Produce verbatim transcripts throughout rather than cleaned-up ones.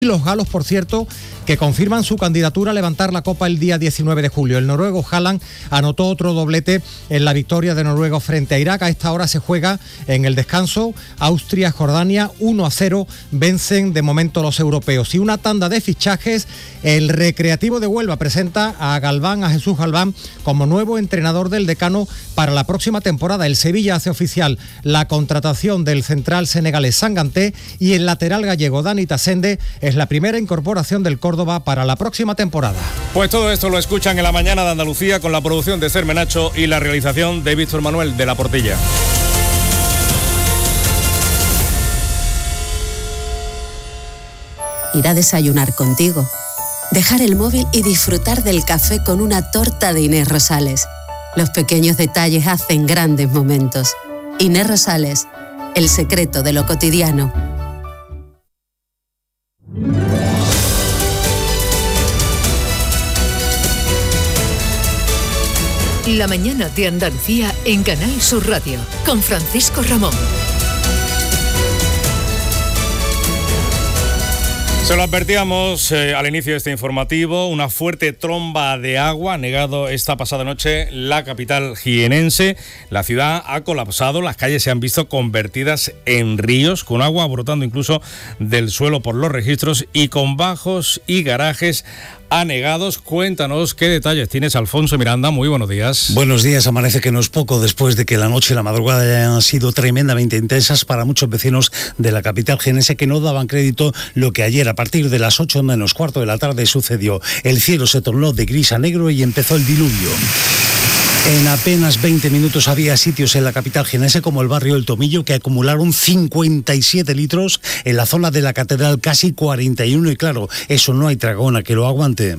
Los galos, por cierto, que confirman su candidatura a levantar la copa el día diecinueve de julio. El noruego Haaland anotó otro doblete en la victoria de Noruega frente a Irak. A esta hora se juega en el descanso Austria-Jordania, uno a cero, vencen de momento los europeos. Y una tanda de fichajes, el Recreativo de Huelva presenta a Galván, a Jesús Galván, como nuevo entrenador del Decano para la próxima temporada. El Sevilla hace oficial la contratación del central senegalés Sanganté y el lateral gallego Dani Tasende es la primera incorporación del Córdoba para la próxima temporada. Pues todo esto lo escuchan en la mañana de Andalucía con la producción de Ser Menacho y la realización de Víctor Manuel de la Portilla. Ir a desayunar contigo, dejar el móvil y disfrutar del café con una torta de Inés Rosales. Los pequeños detalles hacen grandes momentos. Inés Rosales, el secreto de lo cotidiano. La mañana de Andalucía en Canal Sur Radio, con Francisco Ramón. Se lo advertíamos eh, al inicio de este informativo, una fuerte tromba de agua ha negado esta pasada noche la capital jienense. La ciudad ha colapsado, las calles se han visto convertidas en ríos, con agua brotando incluso del suelo por los registros y con bajos y garajes anegados. Cuéntanos qué detalles tienes, Alfonso Miranda. Muy buenos días. Buenos días. Amanece que no es poco después de que la noche y la madrugada hayan sido tremendamente intensas para muchos vecinos de la capital jienense que no daban crédito lo que ayer a partir de las ocho menos cuarto de la tarde sucedió. El cielo se tornó de gris a negro y empezó el diluvio. En apenas veinte minutos había sitios en la capital jienense como el barrio El Tomillo que acumularon cincuenta y siete litros, en la zona de la catedral casi cuarenta y uno, y claro, eso no hay tragona que lo aguante.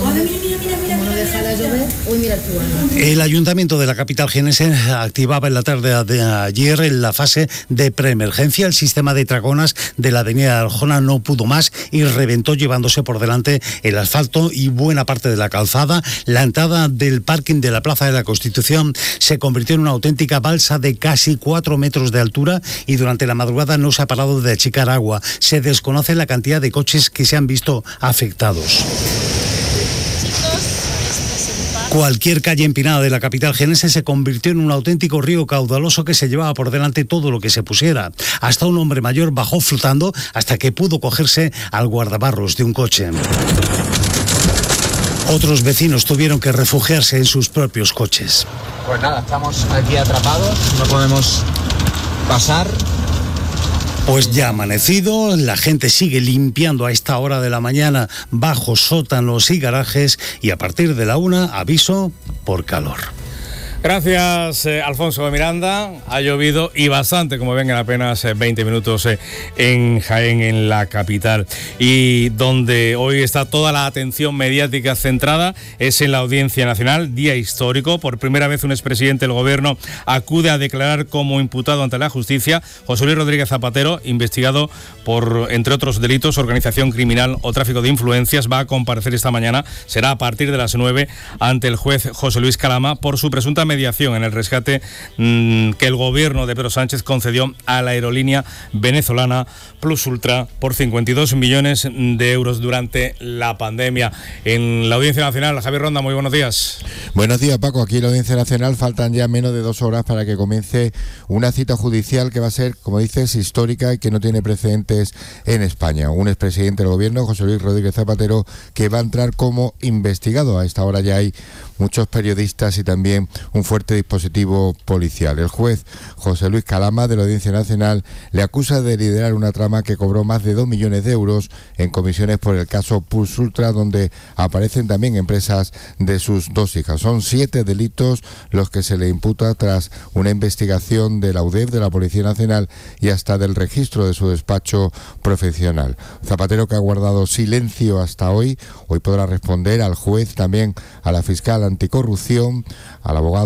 El ayuntamiento de la capital jienense activaba en la tarde de ayer en la fase de preemergencia. El sistema de tragonas de la avenida de Arjona no pudo más y reventó llevándose por delante el asfalto y buena parte de la calzada. La entrada del parking de la Plaza de la Constitución se convirtió en una auténtica balsa de casi cuatro metros de altura y durante la madrugada no se ha parado de achicar agua. Se desconoce la cantidad de coches que se han visto afectados. Cualquier calle empinada de la capital jienense se convirtió en un auténtico río caudaloso que se llevaba por delante todo lo que se pusiera. Hasta un hombre mayor bajó flotando hasta que pudo cogerse al guardabarros de un coche. Otros vecinos tuvieron que refugiarse en sus propios coches. Pues nada, estamos aquí atrapados, no podemos pasar. Pues ya ha amanecido, la gente sigue limpiando a esta hora de la mañana bajos, sótanos y garajes y a partir de la una, aviso por calor. Gracias, eh, Alfonso de Miranda. Ha llovido y bastante, como ven, en apenas eh, veinte minutos eh, en Jaén, en la capital. Y donde hoy está toda la atención mediática centrada es en la Audiencia Nacional, día histórico. Por primera vez un expresidente del Gobierno acude a declarar como imputado ante la justicia. José Luis Rodríguez Zapatero, investigado por, entre otros delitos, organización criminal o tráfico de influencias, va a comparecer esta mañana. Será a partir de las nueve ante el juez José Luis Calama por su presunta mediación en el rescate mmm, que el gobierno de Pedro Sánchez concedió a la aerolínea venezolana Plus Ultra por cincuenta y dos millones de euros durante la pandemia. En la Audiencia Nacional, Javier Ronda, muy buenos días. Buenos días, Paco. Aquí en la Audiencia Nacional faltan ya menos de dos horas para que comience una cita judicial que va a ser, como dices, histórica y que no tiene precedentes en España. Un expresidente del gobierno, José Luis Rodríguez Zapatero, que va a entrar como investigado. A esta hora ya hay muchos periodistas y también un fuerte dispositivo policial. El juez José Luis Calama de la Audiencia Nacional le acusa de liderar una trama que cobró más de dos millones de euros en comisiones por el caso Plus Ultra, donde aparecen también empresas de sus dos hijas. Son siete delitos los que se le imputa tras una investigación de la U D E F, de la Policía Nacional y hasta del registro de su despacho profesional. Zapatero, que ha guardado silencio hasta hoy, hoy podrá responder al juez, también a la fiscal anticorrupción, al abogado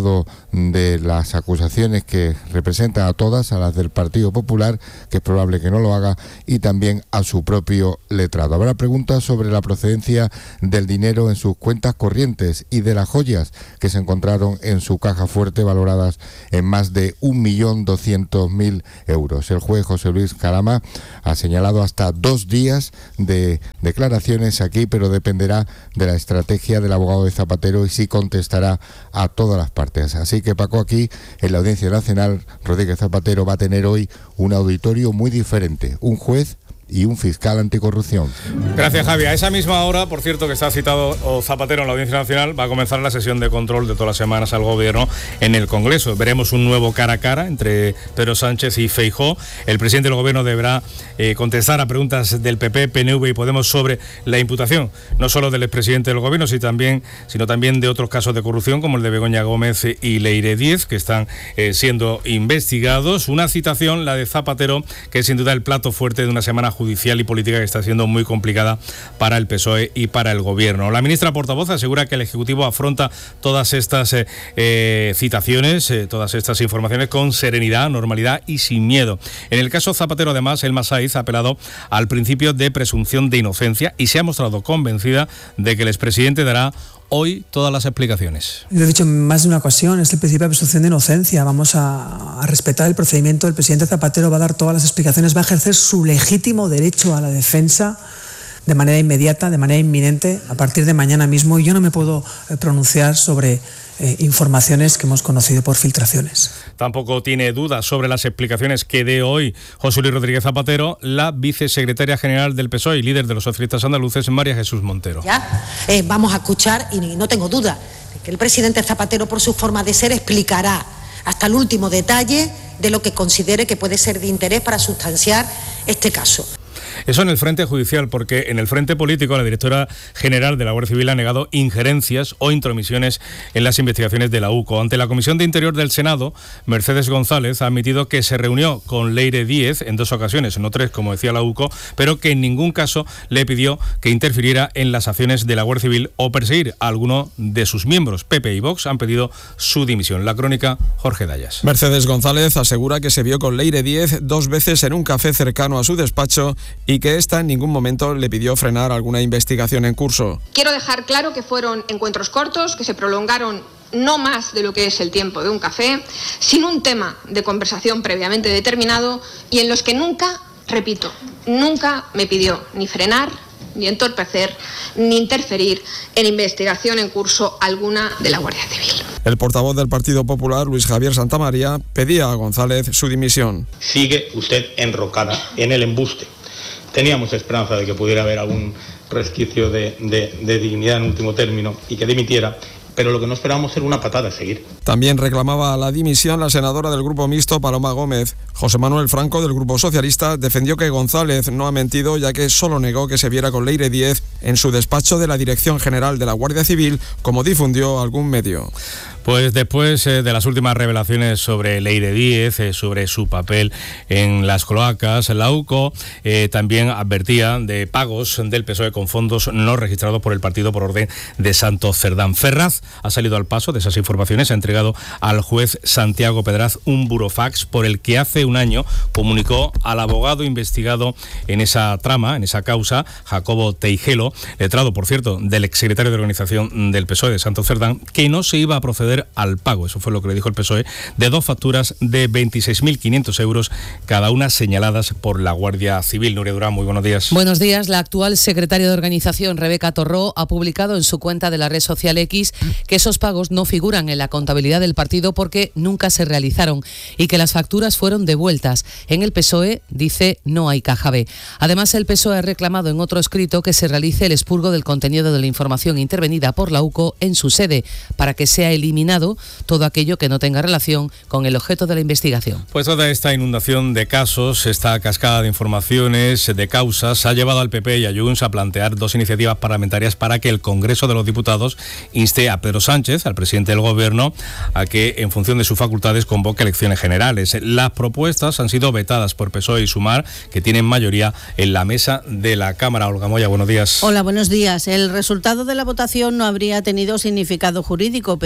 lado de las acusaciones que representan a todas, a las del Partido Popular, que es probable que no lo haga, y también a su propio letrado. Habrá preguntas sobre la procedencia del dinero en sus cuentas corrientes y de las joyas que se encontraron en su caja fuerte, valoradas en más de un millón doscientos mil euros. El juez José Luis Calama ha señalado hasta dos días de declaraciones aquí, pero dependerá de la estrategia del abogado de Zapatero y si contestará a todas las partes. Así que, Paco, aquí en la Audiencia Nacional, Rodríguez Zapatero va a tener hoy un auditorio muy diferente, un juez y un fiscal anticorrupción. Gracias, Javi. A esa misma hora, por cierto, que está citado Zapatero en la Audiencia Nacional, va a comenzar la sesión de control de todas las semanas al Gobierno en el Congreso. Veremos un nuevo cara a cara entre Pedro Sánchez y Feijóo. El presidente del Gobierno deberá eh, contestar a preguntas del P P, P N V y Podemos sobre la imputación, no solo del expresidente del Gobierno, sino también, sino también de otros casos de corrupción, como el de Begoña Gómez y Leire Díez, que están eh, siendo investigados. Una citación, la de Zapatero, que es sin duda el plato fuerte de una semana judicial y política que está siendo muy complicada para el P S O E y para el Gobierno. La ministra portavoz asegura que el Ejecutivo afronta todas estas eh, eh, citaciones, eh, todas estas informaciones con serenidad, normalidad y sin miedo. En el caso Zapatero, además, Elma Saiz ha apelado al principio de presunción de inocencia y se ha mostrado convencida de que el expresidente dará hoy todas las explicaciones. Lo he dicho en más de una ocasión, es el principio de presunción de inocencia. Vamos a, a respetar el procedimiento. El presidente Zapatero va a dar todas las explicaciones, va a ejercer su legítimo derecho a la defensa de manera inmediata, de manera inminente, a partir de mañana mismo. Y yo no me puedo eh, pronunciar sobre eh, informaciones que hemos conocido por filtraciones. Tampoco tiene dudas sobre las explicaciones que dé hoy José Luis Rodríguez Zapatero, la vicesecretaria general del P S O E y líder de los socialistas andaluces, María Jesús Montero. Ya eh, vamos a escuchar, y no tengo duda, de que el presidente Zapatero, por su forma de ser, explicará hasta el último detalle de lo que considere que puede ser de interés para sustanciar este caso. Eso en el frente judicial, porque en el frente político la directora general de la Guardia Civil ha negado injerencias o intromisiones en las investigaciones de la U C O. Ante la Comisión de Interior del Senado, Mercedes González ha admitido que se reunió con Leire Díez en dos ocasiones, no tres, como decía la U C O, pero que en ningún caso le pidió que interfiriera en las acciones de la Guardia Civil o perseguir a alguno de sus miembros. P P y Vox han pedido su dimisión. La crónica, Jorge Dayas. Mercedes González asegura que se vio con Leire Díez dos veces en un café cercano a su despacho y que ésta en ningún momento le pidió frenar alguna investigación en curso. Quiero dejar claro que fueron encuentros cortos, que se prolongaron no más de lo que es el tiempo de un café, sin un tema de conversación previamente determinado y en los que nunca, repito, nunca me pidió ni frenar, ni entorpecer, ni interferir en investigación en curso alguna de la Guardia Civil. El portavoz del Partido Popular, Luis Javier Santamaría, pedía a González su dimisión. Sigue usted enrocada en el embuste. Teníamos esperanza de que pudiera haber algún resquicio de, de, de dignidad en último término y que dimitiera, pero lo que no esperábamos era una patada a seguir. También reclamaba la dimisión la senadora del Grupo Mixto, Paloma Gómez. José Manuel Franco, del Grupo Socialista, defendió que González no ha mentido, ya que solo negó que se viera con Leire Díez en su despacho de la Dirección General de la Guardia Civil, como difundió algún medio. Pues después eh, de las últimas revelaciones sobre Leire Díez, eh, sobre su papel en las cloacas, la U C O eh, también advertía de pagos del P S O E con fondos no registrados por el partido por orden de Santos Cerdán. Ferraz ha salido al paso de esas informaciones, ha entregado al juez Santiago Pedraz un burofax por el que hace un año comunicó al abogado investigado en esa trama, en esa causa, Jacobo Teijelo, letrado, por cierto, del exsecretario de organización del P S O E de Santos Cerdán, que no se iba a proceder al pago, eso fue lo que le dijo el P S O E, de dos facturas de veintiséis mil quinientos euros, cada una señaladas por la Guardia Civil. Nuria Durán, muy buenos días. Buenos días. La actual secretaria de organización, Rebeca Torró, ha publicado en su cuenta de la red social X que esos pagos no figuran en la contabilidad del partido porque nunca se realizaron y que las facturas fueron devueltas. En el P S O E dice no hay caja B. Además, el P S O E ha reclamado en otro escrito que se realice el expurgo del contenido de la información intervenida por la U C O en su sede para que sea eliminado todo aquello que no tenga relación con el objeto de la investigación. Pues toda esta inundación de casos, esta cascada de informaciones, de causas, ha llevado al P P y a Junts a plantear dos iniciativas parlamentarias para que el Congreso de los Diputados inste a Pedro Sánchez, al presidente del Gobierno, a que, en función de sus facultades, convoque elecciones generales. Las propuestas han sido vetadas por P S O E y Sumar, que tienen mayoría en la mesa de la Cámara. Olga Moya, buenos días. Hola, buenos días. El resultado de la votación no habría tenido significado jurídico, pero sí un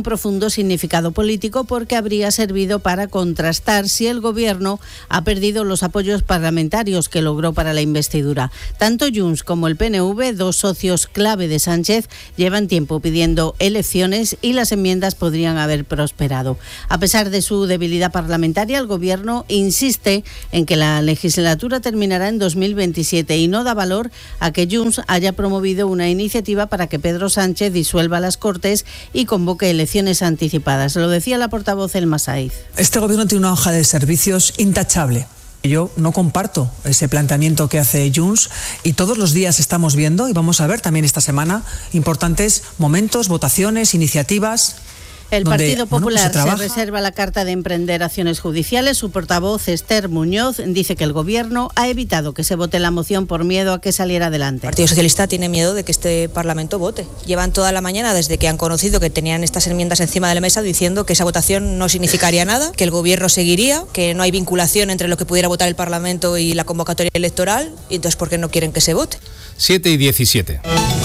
profundo significado político porque habría servido para contrastar si el Gobierno ha perdido los apoyos parlamentarios que logró para la investidura. Tanto Junts como el P N V, dos socios clave de Sánchez, llevan tiempo pidiendo elecciones y las enmiendas podrían haber prosperado. A pesar de su debilidad parlamentaria, el Gobierno insiste en que la legislatura terminará en dos mil veintisiete y no da valor a que Junts haya promovido una iniciativa para que Pedro Sánchez disuelva las Cortes y convoque elecciones anticipadas. Lo decía la portavoz Elma Saiz. Este Gobierno tiene una hoja de servicios intachable. Yo no comparto ese planteamiento que hace Junts y todos los días estamos viendo, y vamos a ver también esta semana, importantes momentos, votaciones, iniciativas. El donde, Partido Popular bueno, pues se, se reserva la carta de emprender acciones judiciales. Su portavoz, Esther Muñoz, dice que el Gobierno ha evitado que se vote la moción por miedo a que saliera adelante. El Partido Socialista tiene miedo de que este Parlamento vote. Llevan toda la mañana, desde que han conocido que tenían estas enmiendas encima de la mesa, diciendo que esa votación no significaría nada, que el Gobierno seguiría, que no hay vinculación entre lo que pudiera votar el Parlamento y la convocatoria electoral, y entonces ¿por qué no quieren que se vote? siete y diecisiete.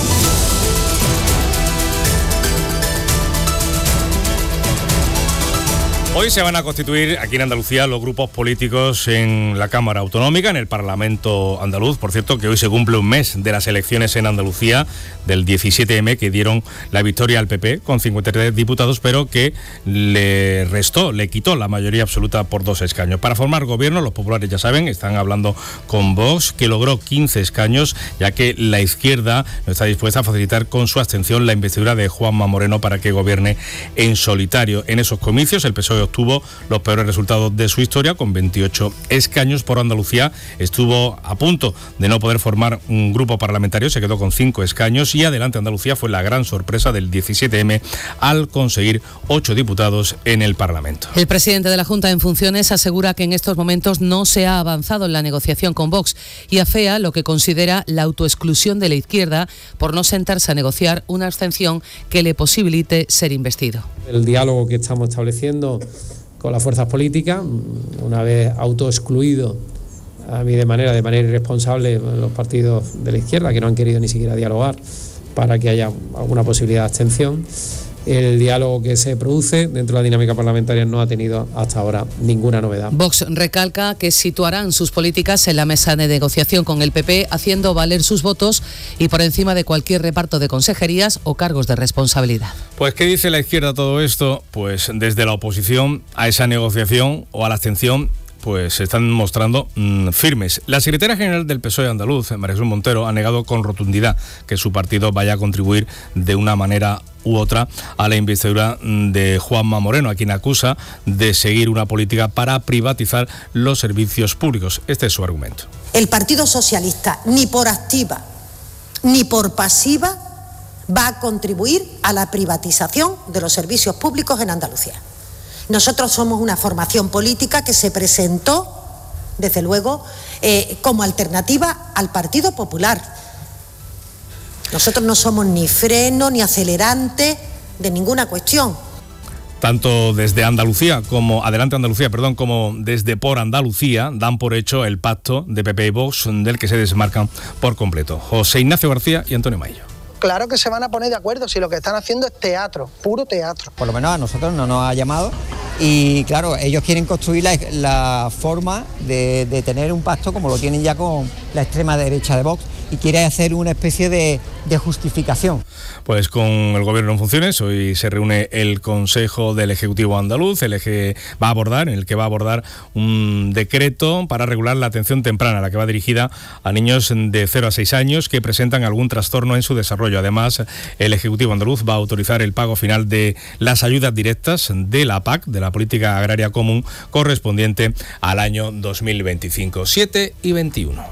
Hoy se van a constituir aquí en Andalucía los grupos políticos en la Cámara Autonómica, en el Parlamento andaluz. Por cierto, que hoy se cumple un mes de las elecciones en Andalucía, del diecisiete eme, que dieron la victoria al P P con cincuenta y tres diputados, pero que le restó, le quitó la mayoría absoluta por dos escaños. Para formar gobierno, los populares, ya saben, están hablando con Vox, que logró quince escaños, ya que la izquierda no está dispuesta a facilitar con su abstención la investidura de Juanma Moreno para que gobierne en solitario. En esos comicios, el P S O E obtuvo los peores resultados de su historia, con veintiocho escaños. Por Andalucía estuvo a punto de no poder formar un grupo parlamentario, se quedó con cinco escaños, y Adelante Andalucía fue la gran sorpresa del diecisiete eme al conseguir ocho diputados en el Parlamento. El presidente de la Junta en funciones asegura que en estos momentos no se ha avanzado en la negociación con Vox y afea lo que considera la autoexclusión de la izquierda por no sentarse a negociar una abstención que le posibilite ser investido. El diálogo que estamos estableciendo con las fuerzas políticas, una vez autoexcluido a mí de manera, de manera irresponsable los partidos de la izquierda, que no han querido ni siquiera dialogar para que haya alguna posibilidad de abstención. El diálogo que se produce dentro de la dinámica parlamentaria no ha tenido hasta ahora ninguna novedad. Vox recalca que situarán sus políticas en la mesa de negociación con el P P, haciendo valer sus votos y por encima de cualquier reparto de consejerías o cargos de responsabilidad. Pues, ¿qué dice la izquierda todo esto? Pues desde la oposición a esa negociación o a la abstención, pues se están mostrando mmm, firmes. La secretaria general del P S O E andaluz, María Jesús Montero, ha negado con rotundidad que su partido vaya a contribuir de una manera u otra a la investidura de Juanma Moreno, a quien acusa de seguir una política para privatizar los servicios públicos. Este es su argumento. El Partido Socialista, ni por activa ni por pasiva, va a contribuir a la privatización de los servicios públicos en Andalucía. Nosotros somos una formación política que se presentó, desde luego, eh, como alternativa al Partido Popular. Nosotros no somos ni freno ni acelerante de ninguna cuestión. Tanto desde Andalucía como Adelante Andalucía, perdón, como desde Por Andalucía dan por hecho el pacto de P P y Vox, del que se desmarcan por completo. José Ignacio García y Antonio Maillo. Claro que se van a poner de acuerdo si lo que están haciendo es teatro, puro teatro. Por lo menos a nosotros no nos ha llamado y claro, ellos quieren construir la, la forma de, de tener un pacto como lo tienen ya con la extrema derecha de Vox y quiere hacer una especie de, de justificación. Pues con el gobierno en funciones, hoy se reúne el Consejo del Ejecutivo andaluz, el eje va a abordar, en el que va a abordar un decreto para regular la atención temprana, la que va dirigida a niños de cero a seis años que presentan algún trastorno en su desarrollo. Además, el Ejecutivo andaluz va a autorizar el pago final de las ayudas directas de la P A C, de la Política Agraria Común, correspondiente al año dos mil veinticinco. siete y veintiuno.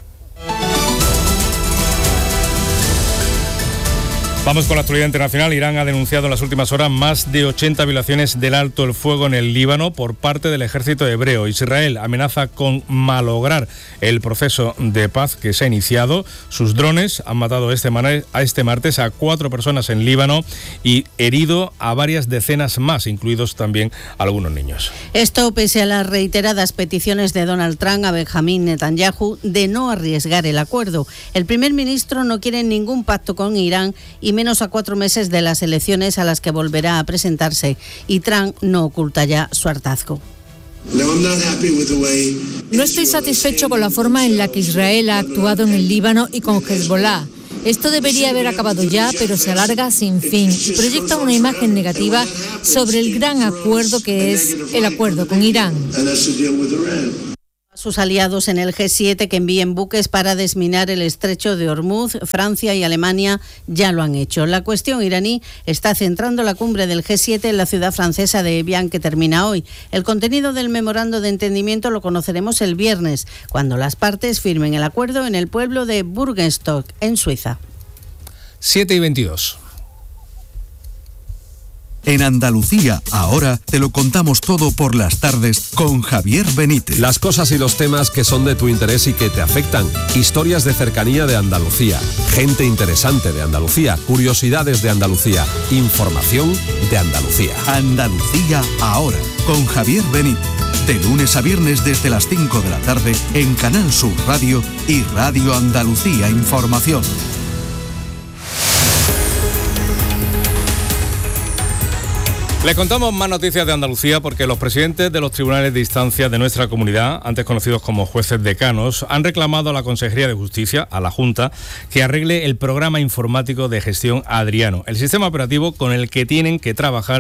Vamos con la actualidad internacional. Irán ha denunciado en las últimas horas más de ochenta violaciones del alto el fuego en el Líbano por parte del ejército hebreo. Israel amenaza con malograr el proceso de paz que se ha iniciado. Sus drones han matado este, a este martes a cuatro personas en Líbano y herido a varias decenas más, incluidos también algunos niños. Esto pese a las reiteradas peticiones de Donald Trump a Benjamín Netanyahu de no arriesgar el acuerdo. El primer ministro no quiere ningún pacto con Irán y menos a cuatro meses de las elecciones a las que volverá a presentarse, y Trump no oculta ya su hartazgo. No estoy satisfecho con la forma en la que Israel ha actuado en el Líbano y con Hezbollah. Esto debería haber acabado ya, pero se alarga sin fin y proyecta una imagen negativa sobre el gran acuerdo que es el acuerdo con Irán. Sus aliados en el G siete que envíen buques para desminar el estrecho de Hormuz, Francia y Alemania ya lo han hecho. La cuestión iraní está centrando la cumbre del G siete en la ciudad francesa de Evian, que termina hoy. El contenido del memorando de entendimiento lo conoceremos el viernes, cuando las partes firmen el acuerdo en el pueblo de Burgenstock, en Suiza. siete y veintidós. En Andalucía, ahora te lo contamos todo por las tardes con Javier Benítez. Las cosas y los temas que son de tu interés y que te afectan. Historias de cercanía de Andalucía. Gente interesante de Andalucía. Curiosidades de Andalucía. Información de Andalucía. Andalucía, ahora, con Javier Benítez. De lunes a viernes desde las cinco de la tarde en Canal Sur Radio y Radio Andalucía Información. Le contamos más noticias de Andalucía porque los presidentes de los tribunales de instancia de nuestra comunidad, antes conocidos como jueces decanos, han reclamado a la Consejería de Justicia, a la Junta, que arregle el programa informático de gestión Adriano, el sistema operativo con el que tienen que trabajar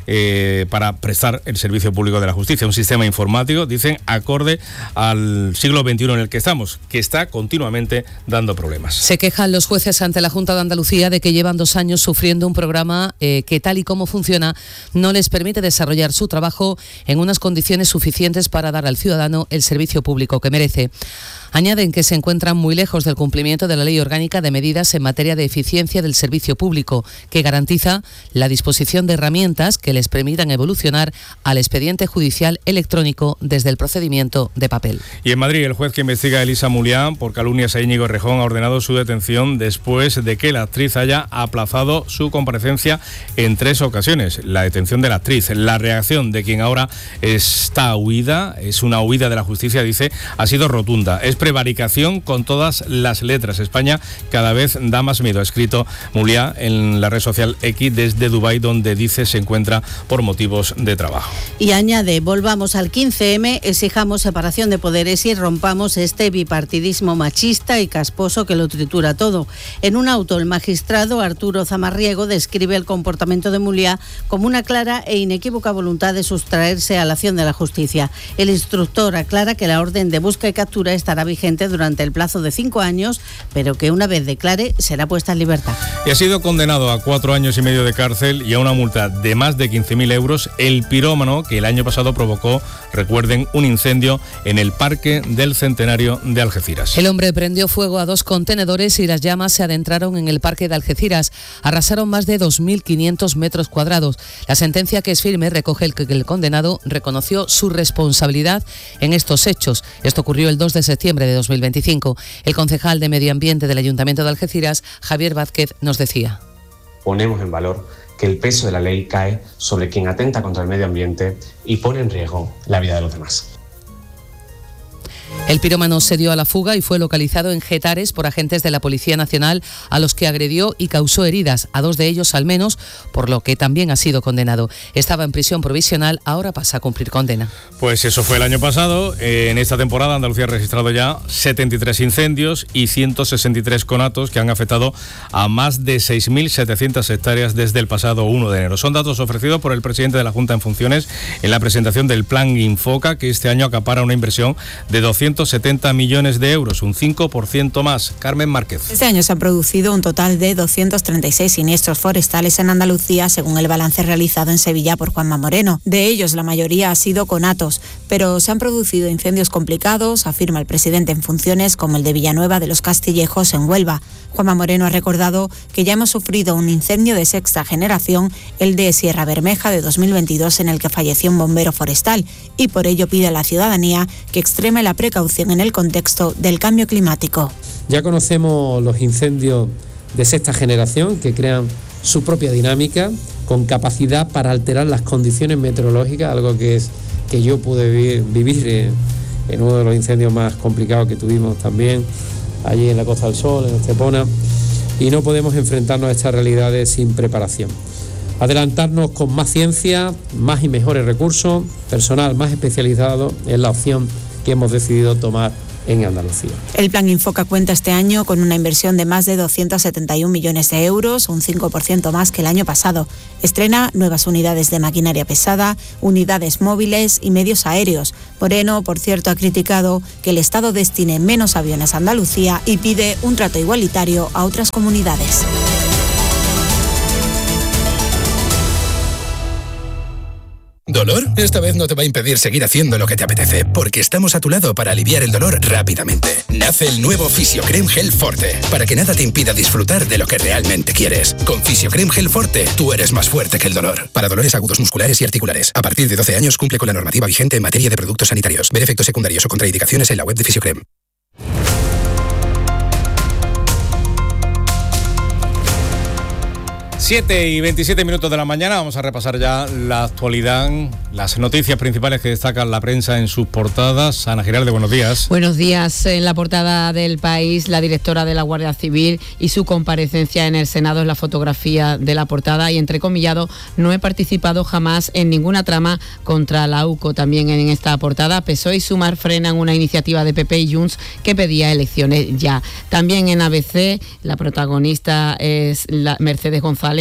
eh, para prestar el servicio público de la justicia. Un sistema informático, dicen, acorde al siglo veintiuno en el que estamos, que está continuamente dando problemas. Se quejan los jueces ante la Junta de Andalucía de que llevan dos años sufriendo un programa eh, que, tal y como funciona, no les permite desarrollar su trabajo en unas condiciones suficientes para dar al ciudadano el servicio público que merece. Añaden que se encuentran muy lejos del cumplimiento de la Ley Orgánica de Medidas en materia de eficiencia del servicio público, que garantiza la disposición de herramientas que les permitan evolucionar al expediente judicial electrónico desde el procedimiento de papel. Y en Madrid, el juez que investiga a Elisa Mulián por calumnias a Íñigo Errejón ha ordenado su detención después de que la actriz haya aplazado su comparecencia en tres ocasiones. La detención de la actriz, la reacción de quien ahora está huida, es una huida de la justicia, dice, ha sido rotunda. Es prevaricación con todas las letras. España cada vez da más miedo, ha escrito Muliá en la red social X desde Dubái, donde dice se encuentra por motivos de trabajo. Y añade, volvamos al quince eme, exijamos separación de poderes y rompamos este bipartidismo machista y casposo que lo tritura todo. En un auto, el magistrado Arturo Zamarriego describe el comportamiento de Muliá como una clara e inequívoca voluntad de sustraerse a la acción de la justicia. El instructor aclara que la orden de busca y captura estará vigente durante el plazo de cinco años, pero que una vez declare será puesta en libertad. Y ha sido condenado a cuatro años y medio de cárcel y a una multa de más de quince mil euros el pirómano que el año pasado provocó, recuerden, un incendio en el Parque del Centenario de Algeciras. El hombre prendió fuego a dos contenedores y las llamas se adentraron en el Parque de Algeciras. Arrasaron más de dos mil quinientos metros cuadrados. La sentencia, que es firme, recoge que el condenado reconoció su responsabilidad en estos hechos. Esto ocurrió el dos de septiembre de dos mil veinticinco. El concejal de Medio Ambiente del Ayuntamiento de Algeciras, Javier Vázquez, nos decía: ponemos en valor que el peso de la ley cae sobre quien atenta contra el medio ambiente y pone en riesgo la vida de los demás. El pirómano se dio a la fuga y fue localizado en Getares por agentes de la Policía Nacional, a los que agredió y causó heridas, a dos de ellos al menos, por lo que también ha sido condenado. Estaba en prisión provisional, ahora pasa a cumplir condena. Pues eso fue el año pasado. En esta temporada Andalucía ha registrado ya setenta y tres incendios y ciento sesenta y tres conatos que han afectado a más de seis mil setecientas hectáreas desde el pasado uno de enero. Son datos ofrecidos por el presidente de la Junta en funciones en la presentación del Plan Infoca, que este año acapara una inversión de doscientos setenta millones de euros, un cinco por ciento más. Carmen Márquez. Este año se han producido un total de doscientos treinta y seis siniestros forestales en Andalucía, según el balance realizado en Sevilla por Juanma Moreno. De ellos, la mayoría ha sido conatos, pero se han producido incendios complicados, afirma el presidente en funciones, como el de Villanueva de los Castillejos en Huelva. Juanma Moreno ha recordado que ya hemos sufrido un incendio de sexta generación, el de Sierra Bermeja de dos mil veintidós, en el que falleció un bombero forestal, y por ello pide a la ciudadanía que extreme la precaución en el contexto del cambio climático. Ya conocemos los incendios de sexta generación, que crean su propia dinámica, con capacidad para alterar las condiciones meteorológicas, algo que es que yo pude vivir, vivir en, en uno de los incendios más complicados que tuvimos también allí en la Costa del Sol, en Estepona. y no podemos enfrentarnos a estas realidades sin preparación. Adelantarnos con más ciencia, más y mejores recursos, personal más especializado es la opción que hemos decidido tomar en Andalucía. El plan Infoca cuenta este año con una inversión de más de doscientos setenta y un millones de euros, un cinco por ciento más que el año pasado. Estrena nuevas unidades de maquinaria pesada, unidades móviles y medios aéreos. Moreno, por cierto, ha criticado que el Estado destine menos aviones a Andalucía y pide un trato igualitario a otras comunidades. ¿Dolor? Esta vez no te va a impedir seguir haciendo lo que te apetece, porque estamos a tu lado para aliviar el dolor rápidamente. Nace el nuevo Fisiocrem Gel Forte, para que nada te impida disfrutar de lo que realmente quieres. Con Fisiocrem Gel Forte, tú eres más fuerte que el dolor. Para dolores agudos musculares y articulares. A partir de doce años cumple con la normativa vigente en materia de productos sanitarios. Ver efectos secundarios o contraindicaciones en la web de Fisiocrem. siete y veintisiete minutos de la mañana, vamos a repasar ya la actualidad, las noticias principales que destacan la prensa en sus portadas. Ana Giralde, buenos días. Buenos días. En la portada del País, la directora de la Guardia Civil y su comparecencia en el Senado es la fotografía de la portada y entrecomillado, no he participado jamás en ninguna trama contra la U C O. También en esta portada, P S O E y Sumar frenan una iniciativa de P P y Junts que pedía elecciones ya. También en A B C, la protagonista es la Mercedes González,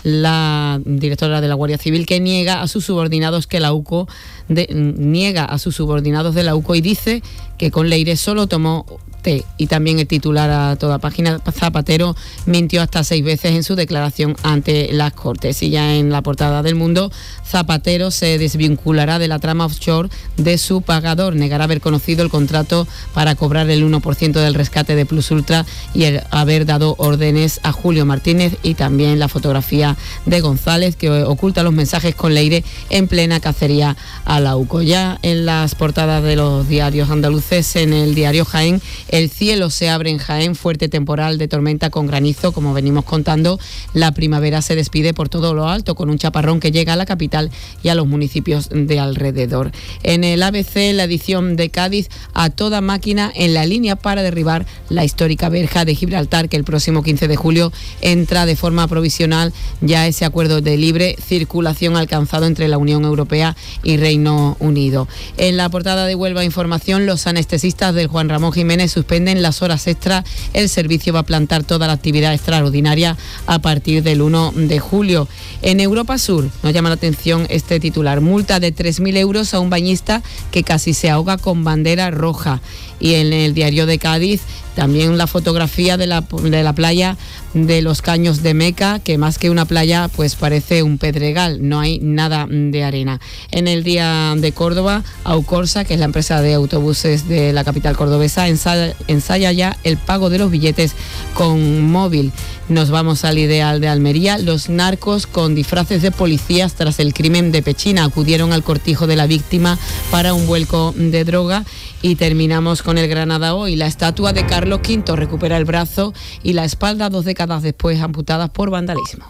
la directora de la Guardia Civil, que niega a sus subordinados que la U C O de, niega a sus subordinados de la U C O y dice que con Leire solo tomó té. Y también el titular a toda página, Zapatero mintió hasta seis veces en su declaración ante las Cortes. Y ya en la portada del Mundo, Zapatero se desvinculará de la trama offshore de su pagador, negará haber conocido el contrato para cobrar el uno por ciento del rescate de Plus Ultra y el haber dado órdenes a Julio Martínez. Y también la fotografía de González, que oculta los mensajes con Leire en plena cacería a la U C O. Ya en las portadas de los diarios andaluces, en el diario Jaén, el cielo se abre en Jaén, fuerte temporal de tormenta con granizo, como venimos contando. La primavera se despide por todo lo alto, con un chaparrón que llega a la capital y a los municipios de alrededor. En el A B C, la edición de Cádiz, a toda máquina en la línea para derribar la histórica verja de Gibraltar, que el próximo quince de julio entra de forma provisional ya ese acuerdo de libre circulación alcanzado entre la Unión Europea y Reino Unido. En la portada de Huelva Información, los anestesistas del Juan Ramón Jiménez suspenden las horas extra. El servicio va a plantar toda la actividad extraordinaria a partir del uno de julio. En Europa Sur nos llama la atención este titular: multa de tres mil euros a un bañista que casi se ahoga con bandera roja. Y en el diario de Cádiz, también la fotografía de la, de la playa de los Caños de Meca, que más que una playa pues parece un pedregal, no hay nada de arena. En el día de Córdoba, Aucorsa, que es la empresa de autobuses de la capital cordobesa, ensaya, ensaya ya el pago de los billetes con móvil. Nos vamos al Ideal de Almería. Los narcos con disfraces de policías tras el crimen de Pechina acudieron al cortijo de la víctima para un vuelco de droga. Y terminamos con el Granada Hoy. La estatua de Carlos quinto recupera el brazo y la espalda dos décadas después, amputadas por vandalismo.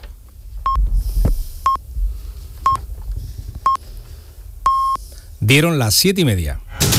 Dieron las siete y media.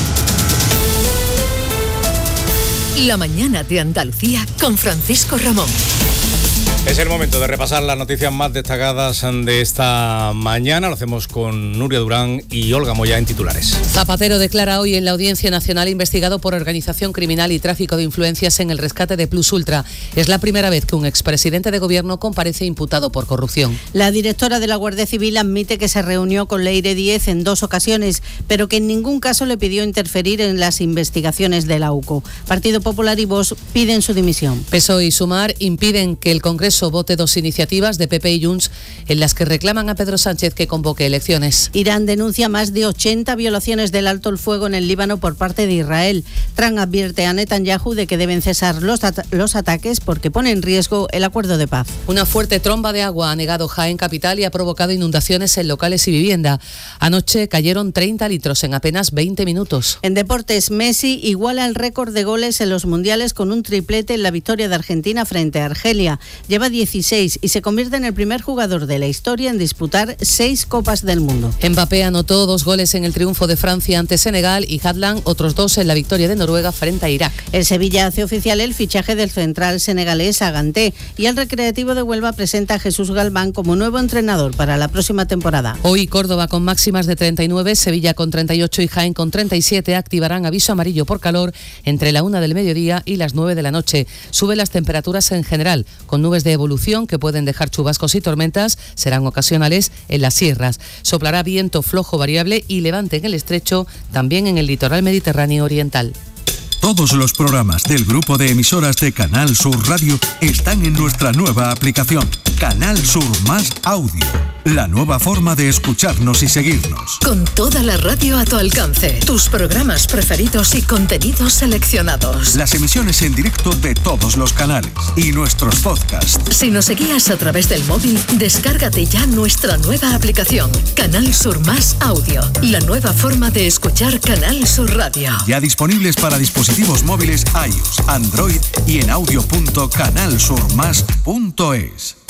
La mañana de Andalucía con Francisco Ramón. Es el momento de repasar las noticias más destacadas de esta mañana. Lo hacemos con Nuria Durán y Olga Moya en titulares. Zapatero declara hoy en la Audiencia Nacional investigado por organización criminal y tráfico de influencias en el rescate de Plus Ultra. Es la primera vez que un expresidente de gobierno comparece imputado por corrupción. La directora de la Guardia Civil admite que se reunió con Leire Díez en dos ocasiones, pero que en ningún caso le pidió interferir en las investigaciones de la U C O. Partido Popular y Vox piden su dimisión. P S O E y Sumar impiden que el Congreso vote dos iniciativas de P P y Junts en las que reclaman a Pedro Sánchez que convoque elecciones. Irán denuncia más de ochenta violaciones del alto el fuego en el Líbano por parte de Israel. Trump advierte a Netanyahu de que deben cesar los, at- los ataques porque pone en riesgo el acuerdo de paz. Una fuerte tromba de agua ha anegado Jaén capital y ha provocado inundaciones en locales y vivienda. Anoche cayeron treinta litros en apenas veinte minutos. En deportes, Messi iguala el récord de goles en los mundiales con un triplete en la victoria de Argentina frente a Argelia. Lleva lleva dieciséis y se convierte en el primer jugador de la historia en disputar seis Copas del Mundo. Mbappé anotó dos goles en el triunfo de Francia ante Senegal y Haaland otros dos en la victoria de Noruega frente a Irak. El Sevilla hace oficial el fichaje del central senegalés Aganté y el Recreativo de Huelva presenta a Jesús Galván como nuevo entrenador para la próxima temporada. Hoy Córdoba con máximas de treinta y nueve, Sevilla con treinta y ocho y Jaén con treinta y siete activarán aviso amarillo por calor entre la una del mediodía y las nueve de la noche. Suben las temperaturas en general, con nubes de evolución que pueden dejar chubascos y tormentas, serán ocasionales en las sierras. Soplará viento flojo variable y levante en el estrecho, también en el litoral mediterráneo oriental. Todos los programas del grupo de emisoras de Canal Sur Radio están en nuestra nueva aplicación, Canal Sur Más Audio. La nueva forma de escucharnos y seguirnos. Con toda la radio a tu alcance, tus programas preferidos y contenidos seleccionados. Las emisiones en directo de todos los canales y nuestros podcasts. Si nos seguías a través del móvil, descárgate ya nuestra nueva aplicación, Canal Sur Más Audio. La nueva forma de escuchar Canal Sur Radio. Ya disponibles para dispositivos móviles iOS, Android y en audio punto canal sur más punto es.